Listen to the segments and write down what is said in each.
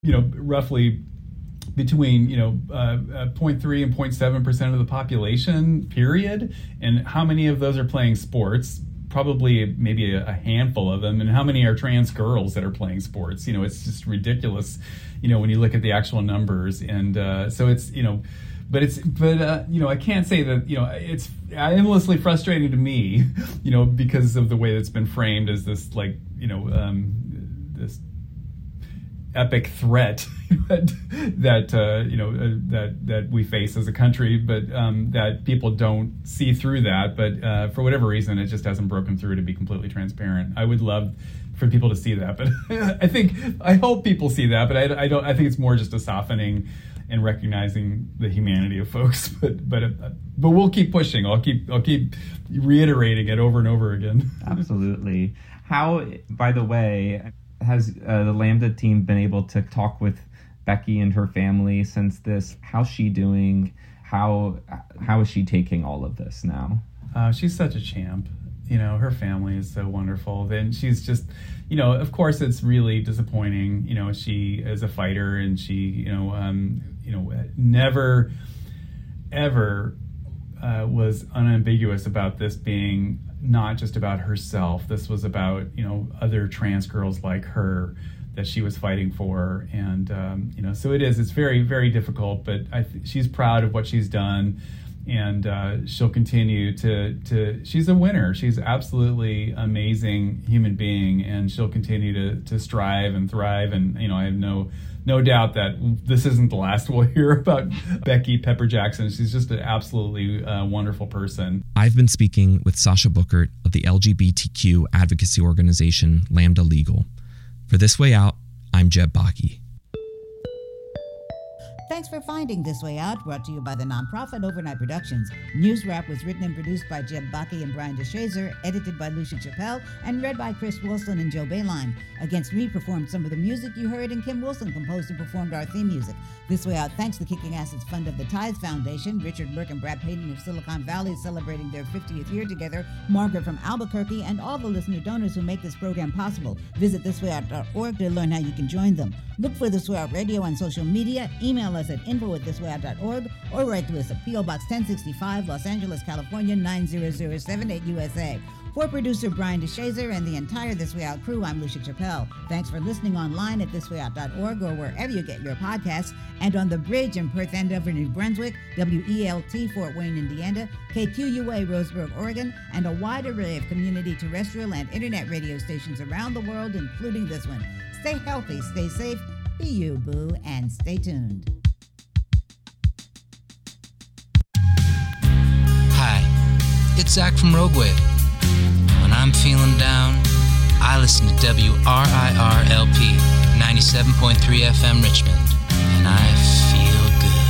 roughly between 0.3 and 0.7% of the population, period. And how many of those are playing sports? Probably maybe a handful of them. And how many are trans girls that are playing sports? It's just ridiculous, when you look at the actual numbers. And so it's, I can't say that, it's endlessly frustrating to me, because of the way it's been framed as this, this epic threat that we face as a country, but that people don't see through that. But for whatever reason, it just hasn't broken through to be completely transparent. I would love for people to see that, but I hope people see that, but I don't. I think it's more just a softening and recognizing the humanity of folks. But we'll keep pushing. I'll keep reiterating it over and over again. Absolutely. How, by the way, has the Lambda team been able to talk with Becky and her family since this? How's she doing? How is she taking all of this now? She's such a champ. Her family is so wonderful. Then she's just, of course it's really disappointing. She is a fighter, and she, never, ever was unambiguous about this being not just about herself. This was about, other trans girls like her that she was fighting for. And, so it's very, very difficult, but she's proud of what she's done, and she'll continue to, she's a winner. She's absolutely amazing human being, and she'll continue to strive and thrive. And, I have no doubt that this isn't the last we'll hear about Becky Pepper Jackson. She's just an absolutely wonderful person. I've been speaking with Sasha Bookert of the LGBTQ advocacy organization Lambda Legal. For This Way Out, I'm Jeb Baki. Thanks for finding This Way Out, brought to you by the nonprofit Overnight Productions. News Wrap was written and produced by Jeb Baki and Brian DeShazer, edited by Lucia Chappelle, and read by Chris Wilson and Joe Bayline. Against Me performed some of the music you heard, and Kim Wilson composed and performed our theme music. This Way Out thanks the Kicking Assets Fund of the Tithe Foundation, Richard Lurk and Brad Payton of Silicon Valley celebrating their 50th year together, Margaret from Albuquerque, and all the listener donors who make this program possible. Visit thiswayout.org to learn how you can join them. Look for This Way Out Radio on social media, email us at info@thiswayout.org, or write to us at P.O. Box 1065, Los Angeles, California, 90078 USA. For producer Brian DeShazer and the entire This Way Out crew, I'm Lucia Chappelle. Thanks for listening online at thiswayout.org or wherever you get your podcasts, and on the bridge in Perth Andover, New Brunswick, WELT Fort Wayne, Indiana, KQUA Roseburg, Oregon, and a wide array of community terrestrial and internet radio stations around the world, including this one. Stay healthy, stay safe, be you, boo, and stay tuned. Hi, it's Zach from Rogue Wave. When I'm feeling down, I listen to WRIR-LP 97.3 FM Richmond, and I feel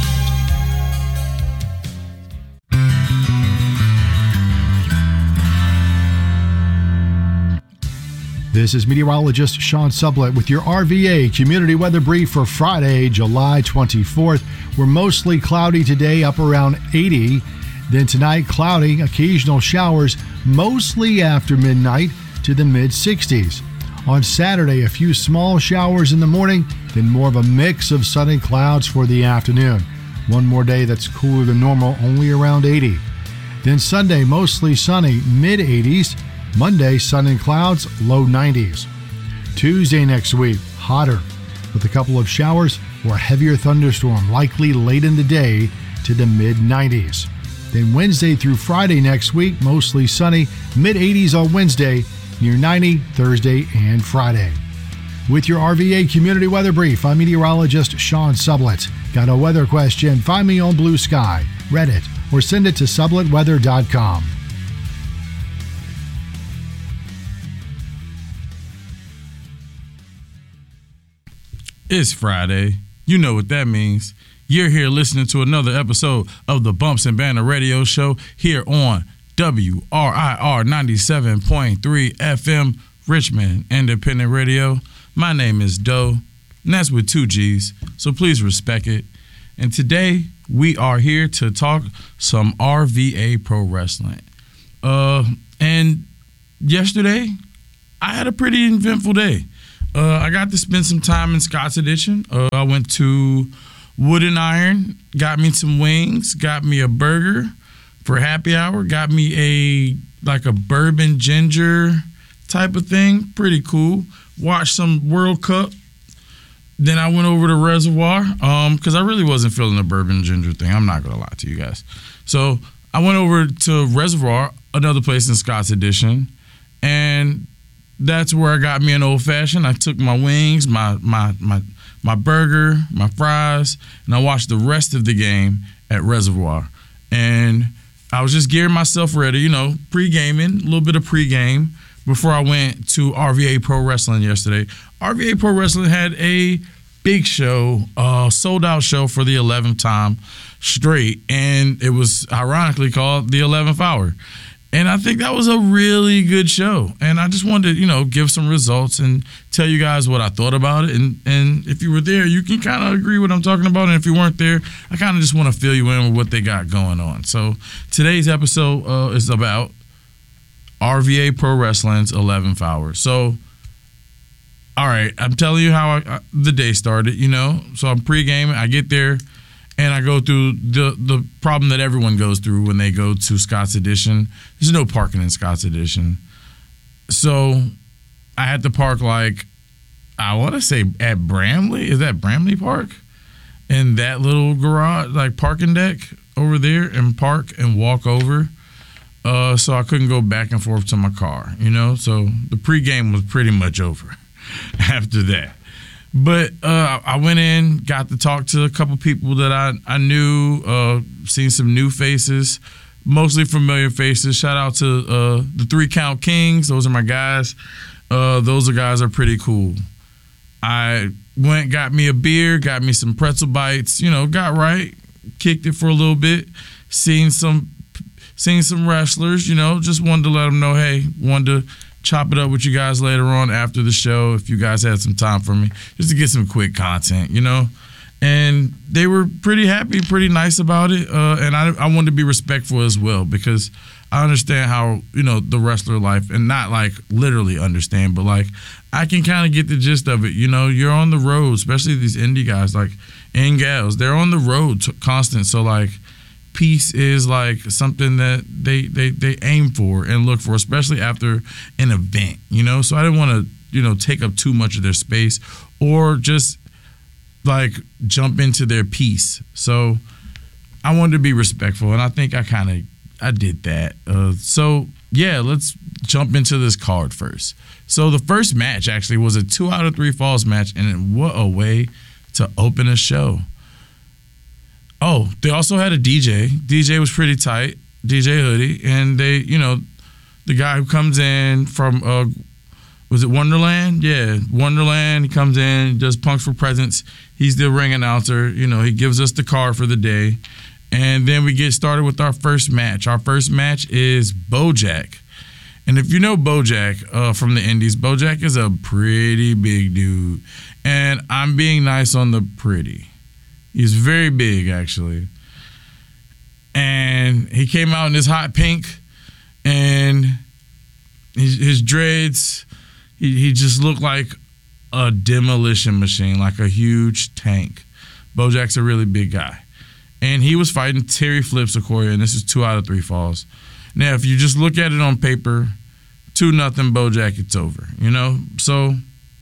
good. This is meteorologist Sean Sublett with your RVA Community Weather Brief for Friday, July 24th. We're mostly cloudy today, up around 80. Then tonight, cloudy, occasional showers, mostly after midnight to the mid-60s. On Saturday, a few small showers in the morning, then more of a mix of sun and clouds for the afternoon. One more day that's cooler than normal, only around 80. Then Sunday, mostly sunny, mid-80s. Monday, sun and clouds, low 90s. Tuesday next week, hotter, with a couple of showers or a heavier thunderstorm, likely late in the day to the mid-90s. Then Wednesday through Friday next week, mostly sunny, mid-80s on Wednesday, near 90 Thursday and Friday. With your RVA Community Weather Brief, I'm meteorologist Sean Sublett. Got a weather question? Find me on Blue Sky, Reddit, or send it to subletweather.com. It's Friday. You know what that means. You're here listening to another episode of the Bumps and Banner Radio Show here on WRIR 97.3 FM Richmond Independent Radio. My name is Doe, and that's with 2 G's, so please respect it. And today, we are here to talk some RVA Pro Wrestling. And yesterday, I had a pretty eventful day. I got to spend some time in Scott's Addition. I went to Wood and Iron, got me some wings, got me a burger for happy hour, got me a bourbon ginger type of thing. Pretty cool. Watched some World Cup. Then I went over to Reservoir because I really wasn't feeling the bourbon ginger thing. I'm not going to lie to you guys. So I went over to Reservoir, another place in Scott's Addition, and that's where I got me an old fashioned. I took my wings, my burger, my fries, and I watched the rest of the game at Reservoir. And I was just gearing myself ready, pre-gaming, a little bit of pre-game before I went to RVA Pro Wrestling yesterday. RVA Pro Wrestling had a big show, sold-out show for the 11th time straight, and it was ironically called the 11th Hour. And I think that was a really good show. And I just wanted to, give some results and tell you guys what I thought about it. And if you were there, you can kind of agree what I'm talking about. And if you weren't there, I kind of just want to fill you in with what they got going on. So today's episode is about RVA Pro Wrestling's 11th Hour. So, all right, I'm telling you how the day started, So I'm pre-gaming. I get there. And I go through the problem that everyone goes through when they go to Scott's Addition. There's no parking in Scott's Addition. So I had to park I want to say at Bramley. Is that Bramley Park? In that little garage, parking deck over there, and park and walk over. So I couldn't go back and forth to my car, So the pregame was pretty much over after that. But I went in, got to talk to a couple people that I knew, seen some new faces, mostly familiar faces. Shout out to the 3 Count Kings. Those are my guys. Those guys are pretty cool. I went, got me a beer, got me some pretzel bites, got right, kicked it for a little bit, seen some wrestlers, just wanted to let them know, hey, wanted to chop it up with you guys later on after the show if you guys had some time for me, just to get some quick content, And they were pretty happy, pretty nice about it. And I wanted to be respectful as well because I understand how, the wrestler life, and not literally understand, but I can kind of get the gist of it. You're on the road, especially these indie guys and gals. They're on the road constant. So peace is something that they aim for and look for, especially after an event, So I didn't want to, take up too much of their space or just jump into their peace. So I wanted to be respectful, and I think I did that. So yeah, let's jump into this card first. So the first match actually was a 2 out of 3 falls match, and what a way to open a show. Oh, they also had a DJ. DJ was pretty tight, DJ Hoodie. And they, the guy who comes in from, was it Wonderland? Yeah, Wonderland. He comes in, does Punks for Presents. He's the ring announcer. He gives us the card for the day. And then we get started with our first match. Our first match is Bojack. And if you know Bojack from the Indies, Bojack is a pretty big dude. And I'm being nice on the pretty. He's very big, actually. And he came out in his hot pink, and his dreads, he just looked like a demolition machine, like a huge tank. Bojack's a really big guy. And he was fighting Terry Flip Sequoia, and this is 2 out of 3 falls. Now, if you just look at it on paper, 2-0 Bojack, it's over, So,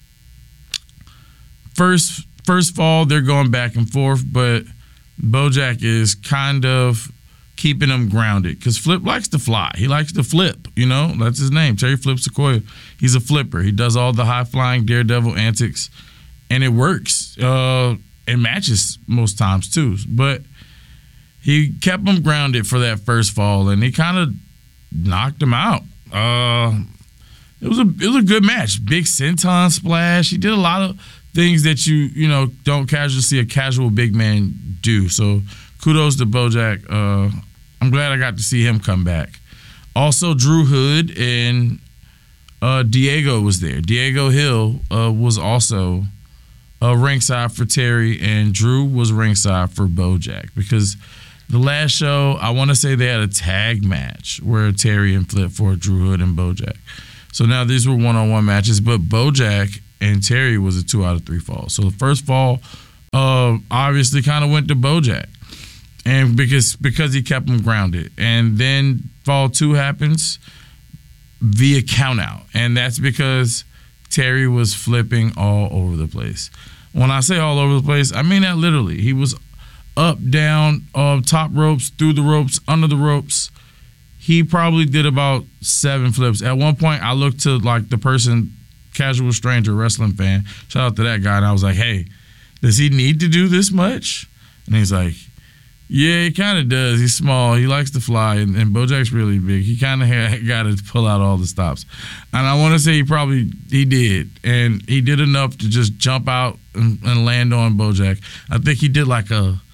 First fall, they're going back and forth, but Bojack is kind of keeping him grounded because Flip likes to fly. He likes to flip, That's his name, Terry Flip Sequoia. He's a flipper. He does all the high-flying daredevil antics, and it works. It matches most times, too. But he kept him grounded for that first fall, and he kind of knocked him out. It was a good match. Big senton splash. He did a lot of things that you don't casually see a casual big man do. So kudos to Bojack. I'm glad I got to see him come back. Also, Drew Hood and Diego was there. Diego Hill was also ringside for Terry, and Drew was ringside for Bojack because the last show, I want to say they had a tag match where Terry and Flip for Drew Hood and Bojack. So now these were one-on-one matches, but Bojack and Terry was a 2 out of 3 fall. So the first fall obviously kind of went to Bojack, and because he kept him grounded. And then fall 2 happens via count out, and that's because Terry was flipping all over the place. When I say all over the place, I mean that literally. He was up, down, top ropes, through the ropes, under the ropes. He probably did about 7 flips. At one point, I looked to like the person, casual stranger, wrestling fan, shout out to that guy, and I was like, hey, does he need to do this much? And he's like, yeah, he kind of does. He's small. He likes to fly, and Bojack's really big. He kind of got to pull out all the stops. And I want to say he did. And he did enough to just jump out and land on Bojack. I think he did like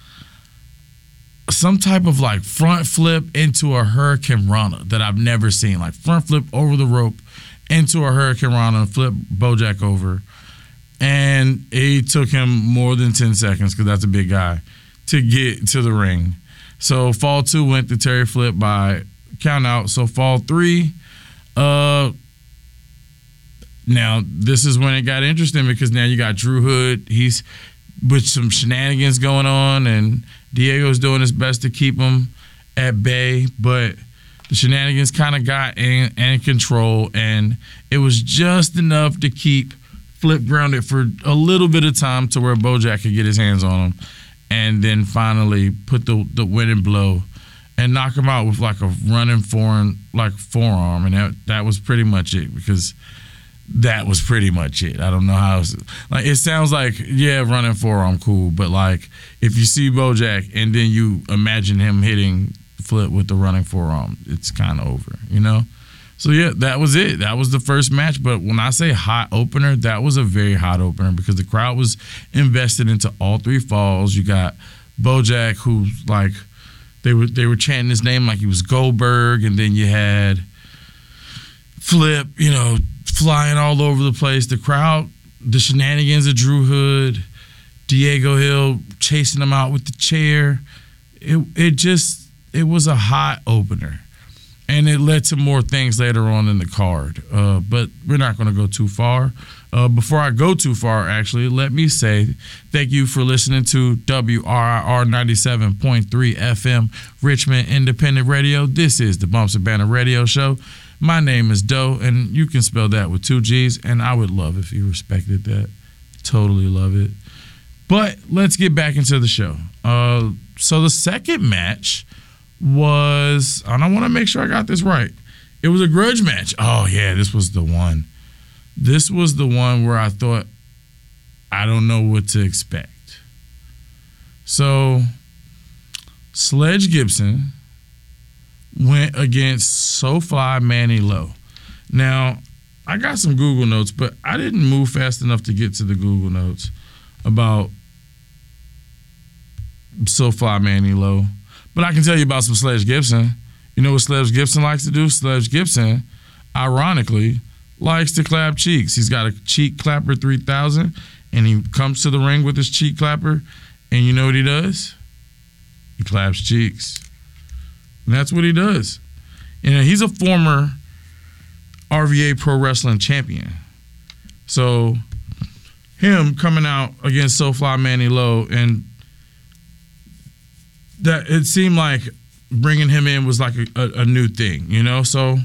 some type of like front flip into a Hurricane Rana that I've never seen. Like front flip over the rope into a Hurricane Rana and flip Bojack over. And it took him more than 10 seconds, because that's a big guy, to get to the ring. So fall 2 went to Terry Flip by count out. So fall 3, now this is when it got interesting, because now you got Drew Hood. He's with some shenanigans going on, and Diego's doing his best to keep him at bay, but the shenanigans kind of got in control, and it was just enough to keep Flip grounded for a little bit of time to where Bojack could get his hands on him, and then finally put the winning blow and knock him out with like a running forearm, and that was pretty much it, because that was pretty much it. I don't know how it sounds like, yeah, running forearm, cool, but like if you see Bojack and then you imagine him hitting Flip with the running forearm, it's kind of over, you know? So yeah, that was it. That was the first match. But when I say hot opener, that was a very hot opener, because the crowd was invested into all 3 falls. You got Bojack, who like they were chanting his name like he was Goldberg, and then you had Flip, you know, flying all over the place. The crowd, the shenanigans of Drew Hood, Diego Hill chasing him out with the chair. It was a hot opener. And it led to more things later on in the card. But we're not going to go too far. Before I go too far, actually, let me say thank you for listening to WRIR 97.3 FM, Richmond Independent Radio. This is the Bumps and Banner Radio Show. My name is Doe, and you can spell that with 2 G's, and I would love if you respected that. Totally love it. But let's get back into the show. So the second match was, and I want to make sure I got this right, it was a grudge match. Oh yeah, this was the one. This was the one where I thought, I don't know what to expect. So Sledge Gibson went against SoFly Manny Low. Now, I got some Google notes, but I didn't move fast enough to get to the Google notes about SoFly Manny Low. But I can tell you about some Sledge Gibson. You know what Sledge Gibson likes to do? Sledge Gibson, ironically, likes to clap cheeks. He's got a cheek clapper 3000, and he comes to the ring with his cheek clapper, and you know what he does? He claps cheeks. And that's what he does. You know, he's a former RVA Pro Wrestling champion. So him coming out against SoFly Manny Low, and that it seemed like bringing him in was like a new thing, you know? So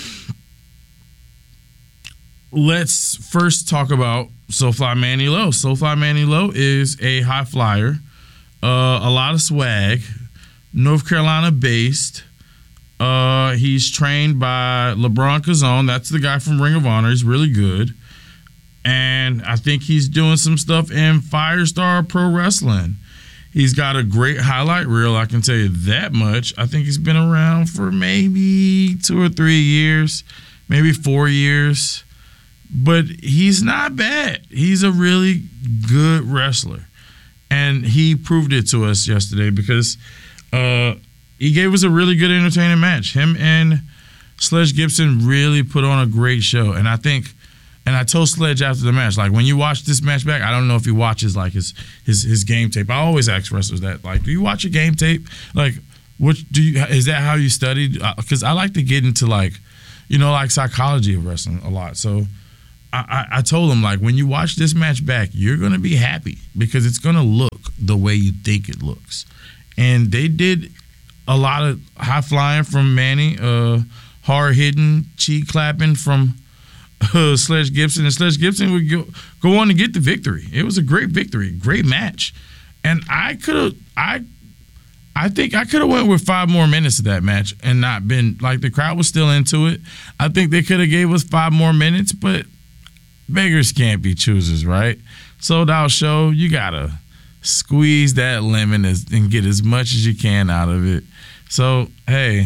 let's first talk about SoFly Manny Low. SoFly Manny Low is a high flyer, a lot of swag, North Carolina based. He's trained by LeBron Cazone. That's the guy from Ring of Honor. He's really good. And I think he's doing some stuff in Firestar Pro Wrestling. He's got a great highlight reel, I can tell you that much. I think he's been around for maybe 2 or 3 years, maybe 4 years. But he's not bad. He's a really good wrestler. And he proved it to us yesterday, because he gave us a really good, entertaining match. Him and Sledge Gibson really put on a great show. And I told Sledge after the match, like, when you watch this match back, I don't know if he watches like his game tape. I always ask wrestlers that, like, do you watch your game tape? Like, is that how you studied? Because I like to get into, like, you know, like psychology of wrestling a lot. So I told him, like, when you watch this match back, you're going to be happy because it's going to look the way you think it looks. And they did a lot of high flying from Manny, hard hitting, cheek clapping from Sledge Gibson. And Sledge Gibson would go on to get the victory. It was a great victory, great match. And I think I could have went with 5 more minutes of that match and not been, like, the crowd was still into it. I think they could have gave us 5 more minutes, but beggars can't be choosers, right? Sold out show, you gotta squeeze that lemon and get as much as you can out of it. So, hey,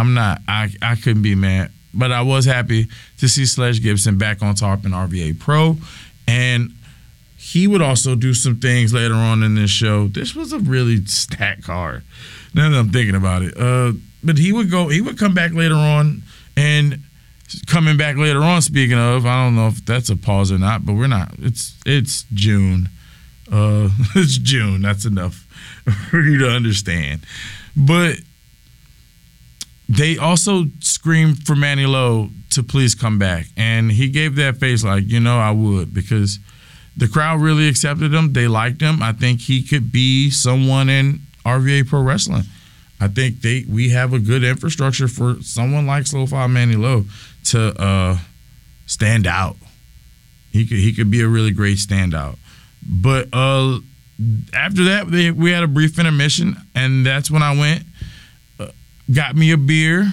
I couldn't be mad. But I was happy to see Sledge Gibson back on top in RVA Pro. And he would also do some things later on in this show. This was a really stacked card, now that I'm thinking about it. But he would come back later on, and coming back later on, speaking of, I don't know if that's a pause or not, but we're not. It's June. It's June. That's enough for you to understand. But they also screamed for Manny Lowe to please come back. And he gave that face like, I would, because the crowd really accepted him. They liked him. I think he could be someone in RVA Pro Wrestling. I think we have a good infrastructure for someone like Slow-Fi Manny Lowe to stand out. He could be a really great standout. But after that, we had a brief intermission, and that's when I went, got me a beer,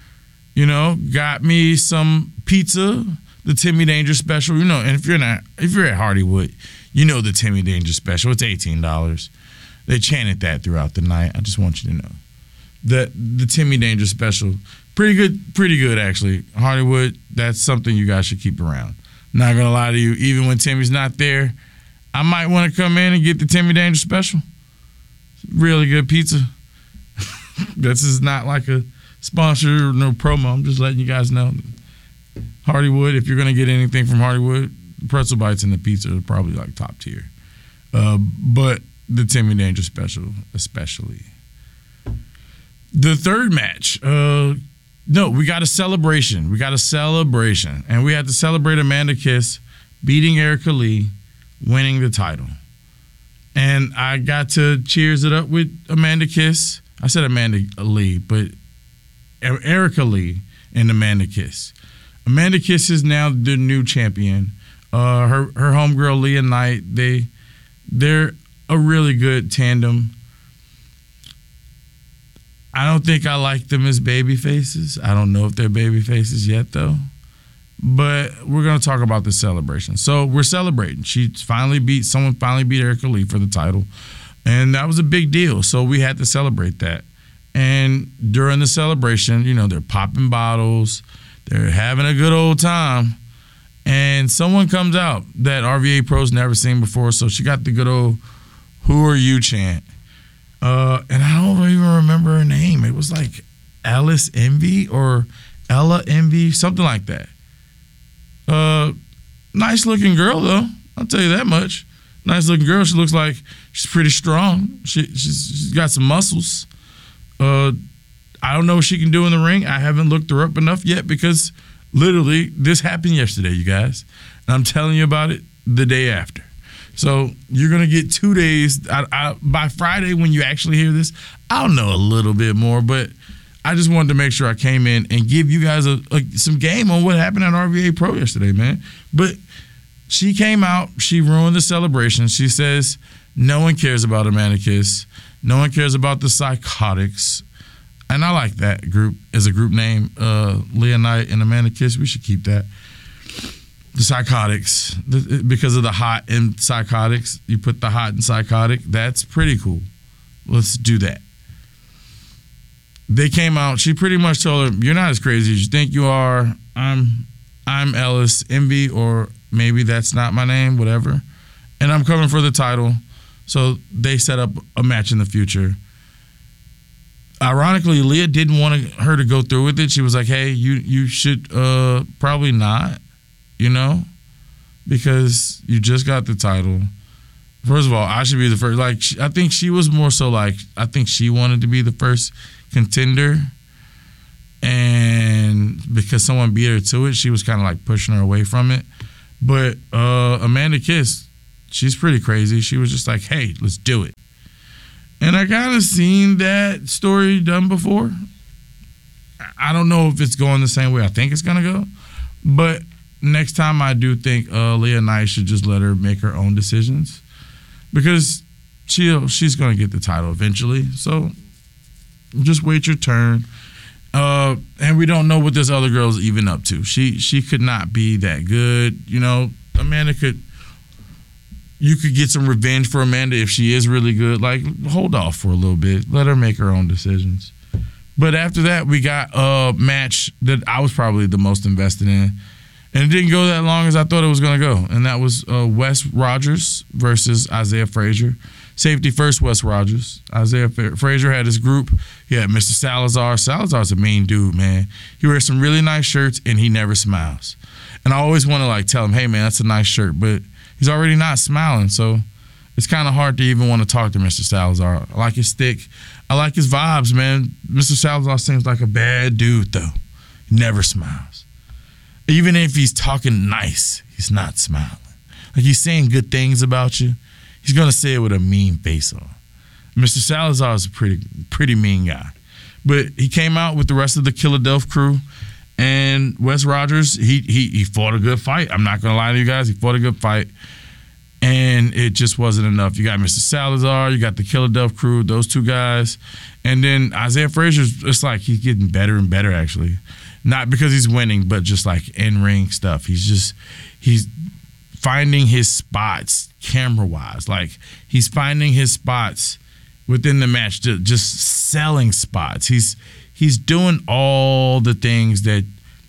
got me some pizza, the Timmy Danger special, and if you're at Hardywood, the Timmy Danger special, it's $18. They chanted that throughout the night. I just want you to know. The Timmy Danger special, pretty good actually. Hardywood, that's something you guys should keep around. Not gonna lie to you, even when Timmy's not there, I might want to come in and get the Timmy Danger special. Really good pizza. This is not like a sponsor or no promo. I'm just letting you guys know. Hardywood, if you're gonna get anything from Hardywood, the pretzel bites and the pizza are probably like top tier. But the Timmy Danger special, especially. The third match, we got a celebration. And we had to celebrate Amanda Kiss beating Erica Lee, winning the title. And I got to cheers it up with Amanda Kiss. I said Amanda Lee, but Erica Lee and Amanda Kiss. Amanda Kiss is now the new champion. Her homegirl Leah Knight, they're a really good tandem. I don't think I like them as baby faces. I don't know if they're baby faces yet, though. But we're going to talk about the celebration. So we're celebrating. Someone finally beat Erica Lee for the title. And that was a big deal. So we had to celebrate that. And during the celebration, they're popping bottles. They're having a good old time. And someone comes out that RVA Pro's never seen before. So she got the good old, "Who are you?" chant. And I don't even remember her name. It was like Alice Envy or Ella Envy, something like that. Nice looking girl, though. I'll tell you that much. Nice looking girl. She looks like she's pretty strong. She's got some muscles. I don't know what she can do in the ring. I haven't looked her up enough yet because literally this happened yesterday, you guys. And I'm telling you about it the day after. So you're going to get 2 days. By Friday, when you actually hear this, I'll know a little bit more. But I just wanted to make sure I came in and give you guys some game on what happened at RVA Pro yesterday, man. But she came out. She ruined the celebration. She says no one cares about Amanda Kiss. No one cares about the Psychotics. And I like that group as a group name. Leah Knight and Amanda Kiss. We should keep that. The Psychotics, because of the hot in Psychotics, you put the hot in Psychotic. That's pretty cool. Let's do that. They came out. She pretty much told her, "You're not as crazy as you think you are. I'm Ellis Envy, or maybe that's not my name, whatever. And I'm coming for the title." So they set up a match in the future. Ironically, Leah didn't want her to go through with it. She was like, "Hey, you should probably not." Because you just got the title. First of all, I should be the first. Like, I think she was more so like, I think she wanted to be the first contender. And because someone beat her to it, she was kind of like pushing her away from it. But Amanda Kiss, she's pretty crazy. She was just like, hey, let's do it. And I kind of seen that story done before. I don't know if it's going the same way I think it's going to go. But next time I do think Leah Knight should just let her make her own decisions. Because she's going to get the title eventually. So just wait your turn. And we don't know what this other girl's even up to. She could not be that good. You know, Amanda you could get some revenge for Amanda if she is really good. Like, hold off for a little bit. Let her make her own decisions. But after that, we got a match that I was probably the most invested in. And it didn't go that long as I thought it was going to go. And that was Wes Rogers versus Isaiah Frazier. Safety first, Wes Rogers. Isaiah Frazier had his group. He had Mr. Salazar. Salazar's a mean dude, man. He wears some really nice shirts, and he never smiles. And I always want to, like, tell him, hey, man, that's a nice shirt. But he's already not smiling, so it's kind of hard to even want to talk to Mr. Salazar. I like his stick. I like his vibes, man. Mr. Salazar seems like a bad dude, though. He never smiles. Even if he's talking nice, he's not smiling. Like, he's saying good things about you. He's going to say it with a mean face on. Mr. Salazar is a pretty mean guy. But he came out with the rest of the Philadelphia crew. And Wes Rogers, he fought a good fight. I'm not going to lie to you guys. He fought a good fight. And it just wasn't enough. You got Mr. Salazar. You got the Philadelphia crew, those two guys. And then Isaiah Frazier, it's like he's getting better and better, actually. Not because he's winning, but just like in-ring stuff. He's finding his spots camera-wise. Like, he's finding his spots within the match, just selling spots. He's doing all the things that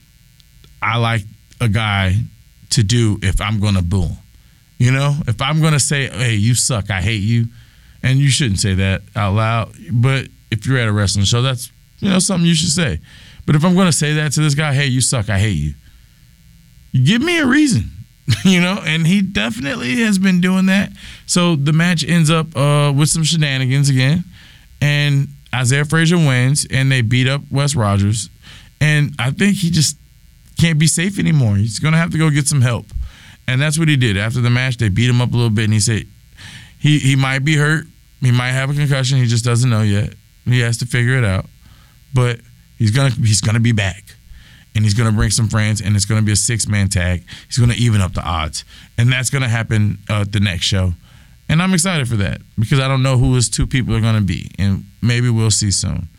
I like a guy to do if I'm going to boo him. You know? If I'm going to say, hey, you suck, I hate you, and you shouldn't say that out loud, but if you're at a wrestling show, that's, you know, something you should say. But if I'm going to say that to this guy, hey, you suck, I hate you, give me a reason. You know, and he definitely has been doing that. So the match ends up with some shenanigans again, and Isaiah Frazier wins, and they beat up Wes Rogers. And I think he just can't be safe anymore. He's going to have to go get some help. And that's what he did. After the match, they beat him up a little bit, and he said he might be hurt. He might have a concussion. He just doesn't know yet. He has to figure it out. But he's gonna be back. And he's going to bring some friends, and it's going to be a 6-man tag. He's going to even up the odds. And that's going to happen the next show. And I'm excited for that because I don't know who his two people are going to be. And maybe we'll see soon.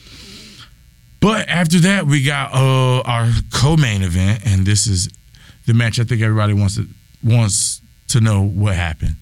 But after that, we got our co-main event. And this is the match I think everybody wants to know what happened.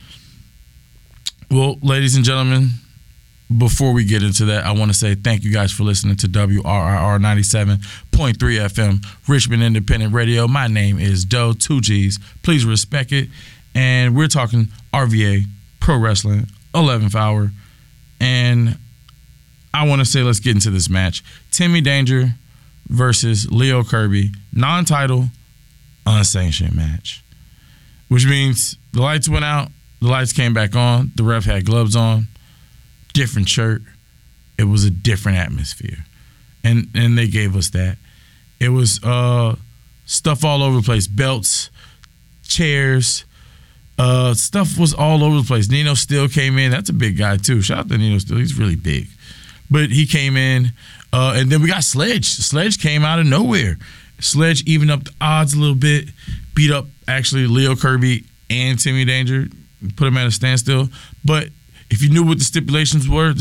Well, ladies and gentlemen, before we get into that, I want to say thank you guys for listening to WRIR 97.3 FM, Richmond Independent Radio. My name is Doe, 2 G's. Please respect it. And we're talking RVA, Pro Wrestling, 11th Hour. And I want to say let's get into this match. Timmy Danger versus Leo Kirby, non-title, unsanctioned match. Which means the lights went out, the lights came back on, the ref had gloves on. Different shirt. It was a different atmosphere. And they gave us that. It was stuff all over the place. Belts, chairs, stuff was all over the place. Nino Steele came in. That's a big guy too. Shout out to Nino Steele. He's really big. But he came in. And then we got Sledge. Sledge came out of nowhere. Sledge evened up the odds a little bit. Beat up actually Leo Kirby and Timmy Danger. Put him at a standstill. But if you knew what the stipulations were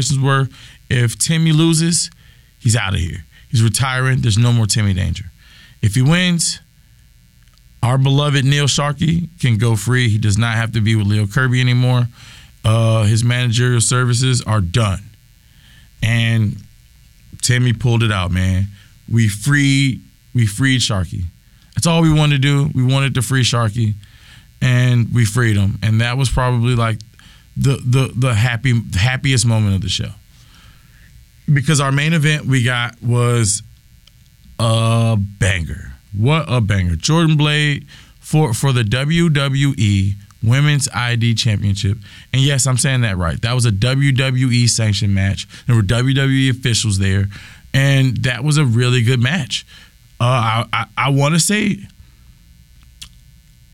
if Timmy loses, he's out of here. He's retiring. There's no more Timmy Danger. If he wins, our beloved Neil Sharkey can go free. He does not have to be with Leo Kirby anymore. His managerial services are done. And Timmy pulled it out, man. We freed Sharkey. That's all we wanted to do. We wanted to free Sharkey, and we freed him. And that was probably like the happiest moment of the show, because our main event we got was a banger. What a banger! Jordan Blade for the WWE Women's ID Championship, and yes, I'm saying that right. That was a WWE sanctioned match. There were WWE officials there, and that was a really good match. I want to say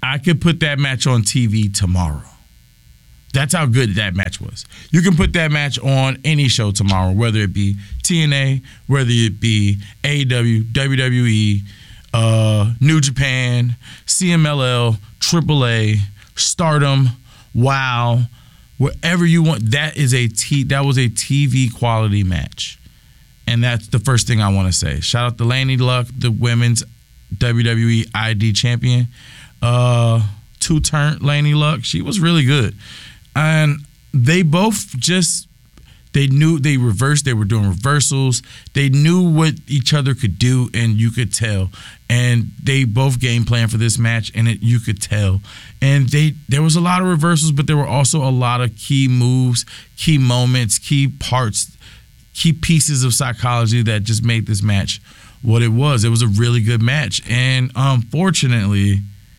I could put that match on TV tomorrow. That's how good that match was. You can put that match on any show tomorrow, whether it be TNA, whether it be AEW, WWE, New Japan, CMLL, AAA, Stardom, WOW, wherever you want. That was a TV quality match. And that's the first thing I want to say. Shout out to Lanie Luck, the women's WWE ID champion. Two-turn Lanie Luck. She was really good. And they both they knew they were doing reversals. They knew what each other could do, and you could tell. And they both game planned for this match, and you could tell. And there was a lot of reversals, but there were also a lot of key moves, key moments, key parts, key pieces of psychology that just made this match what it was. It was a really good match. And unfortunately,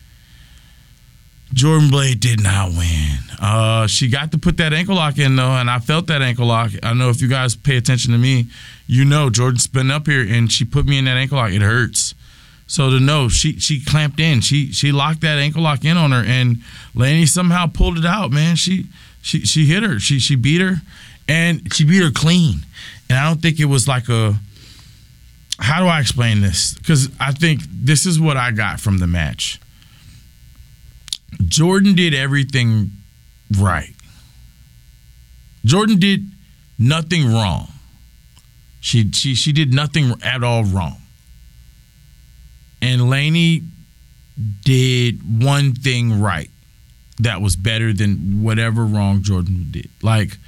Jordan Blade did not win. She got to put that ankle lock in, though, and I felt that ankle lock. I know if you guys pay attention to me, you know Jordan's been up here, and she put me in that ankle lock. It hurts. So to know, she clamped in. She locked that ankle lock in on her, and Lanie somehow pulled it out, man. She hit her. She beat her, and she beat her clean. And I don't think it was like how do I explain this? Because I think this is what I got from the match. Jordan did everything right. Jordan did nothing wrong. She did nothing at all wrong. And Lanie did one thing right that was better than whatever wrong Jordan did. Like,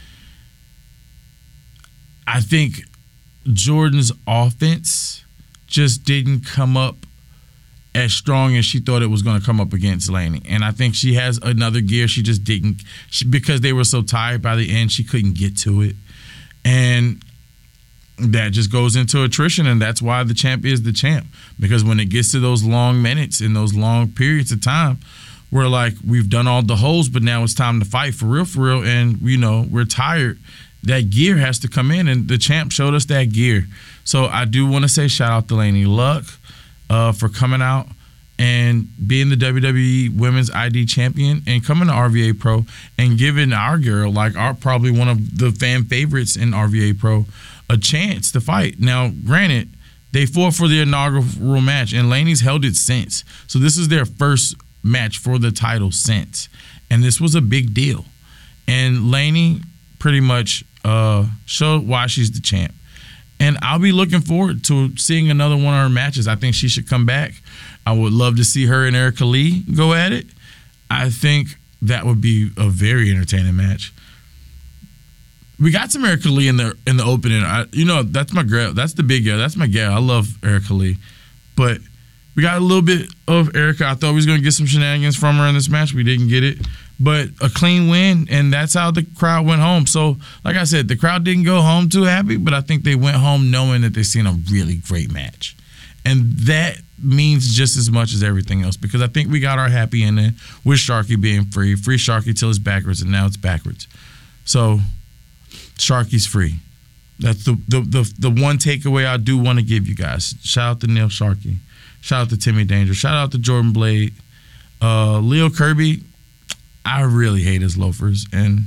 I think Jordan's offense just didn't come up as strong as she thought it was going to come up against Lanie. And I think she has another gear. She just didn't, because they were so tired by the end, she couldn't get to it. And that just goes into attrition, and that's why the champ is the champ. Because when it gets to those long minutes and those long periods of time, we're like, we've done all the holes, but now it's time to fight for real, and we're tired. That gear has to come in, and the champ showed us that gear. So I do want to say shout out to Lanie Luck for coming out and being the WWE Women's ID champion and coming to RVA Pro and giving our girl, probably one of the fan favorites in RVA Pro, a chance to fight. Now, granted, they fought for the inaugural match, and Lanie's held it since. So this is their first match for the title since. And this was a big deal. And Lanie pretty much showed why she's the champ. And I'll be looking forward to seeing another one of her matches. I think she should come back. I would love to see her and Erica Lee go at it. I think that would be a very entertaining match. We got some Erica Lee in the opening. That's my girl. That's the big girl. That's my gal. I love Erica Lee. But we got a little bit of Erica. I thought we was going to get some shenanigans from her in this match. We didn't get it. But a clean win, and that's how the crowd went home. So, like I said, the crowd didn't go home too happy, but I think they went home knowing that they've seen a really great match. And that means just as much as everything else, because I think we got our happy ending with Sharky being free. Free Sharky till it's backwards, and now it's backwards. So, Sharky's free. That's the one takeaway I do want to give you guys. Shout out to Neil Sharkey. Shout out to Timmy Danger. Shout out to Jordan Blade. Leo Kirby, I really hate his loafers, and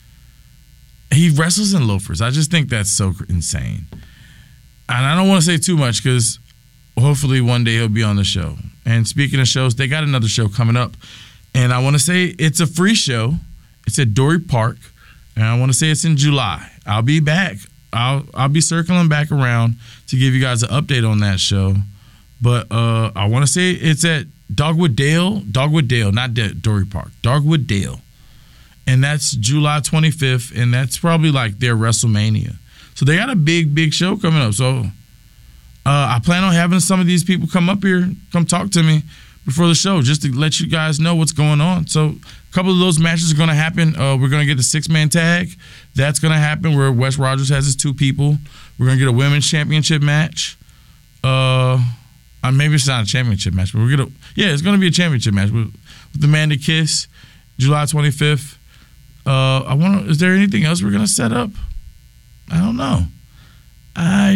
he wrestles in loafers. I just think that's so insane. And I don't want to say too much because hopefully one day he'll be on the show. And speaking of shows, they got another show coming up, and I want to say it's a free show. It's at Dory Park, and I want to say it's in July. I'll be back. I'll be circling back around to give you guys an update on that show. But I want to say it's at Dogwood Dale, not Dory Park, Dogwood Dale. And that's July 25th, and that's probably like their WrestleMania. So they got a big show coming up. So I plan on having some of these people come up here, come talk to me before the show, just to let you guys know what's going on. So a couple of those matches are going to happen. We're going to get the 6-man tag. That's going to happen where Wes Rogers has his 2 people. We're going to get a women's championship match. Maybe it's not a championship match, but it's going to be a championship match with Amanda Kiss, July 25th. Is there anything else we're going to set up? I don't know.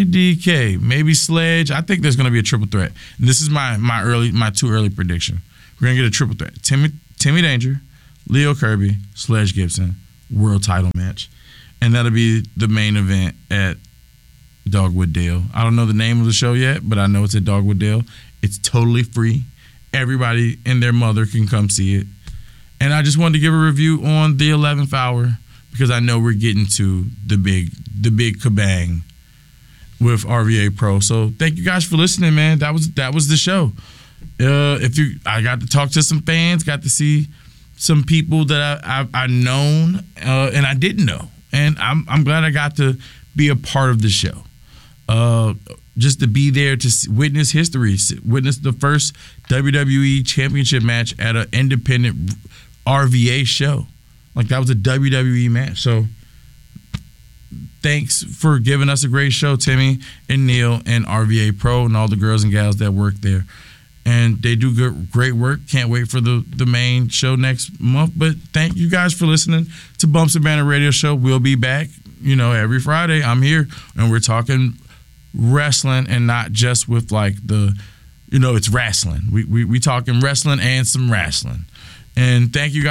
IDK, maybe Sledge. I think there's going to be a triple threat. And this is my too early prediction. We're going to get a triple threat. Timmy Danger, Leo Kirby, Sledge Gibson, world title match. And that'll be the main event at Dogwood Dale. I don't know the name of the show yet, but I know it's at Dogwood Dale. It's totally free. Everybody and their mother can come see it. And I just wanted to give a review on the 11th hour because I know we're getting to the big kabang with RVA Pro. So thank you guys for listening, man. That was the show. I got to talk to some fans, got to see some people that I known and I didn't know, and I'm glad I got to be a part of the show. Just to be there to witness history, witness the first WWE Championship match at an independent RVA show. Like, that was a WWE match. So thanks for giving us a great show, Timmy and Neil and RVA Pro and all the girls and gals that work there. And they do great work. Can't wait for the main show next month. But thank you guys for listening to Bumps and Banner Radio Show. We'll be back, every Friday. I'm here, and we're talking wrestling, and not just with like it's wrestling. We talking wrestling and some wrestling. And thank you guys.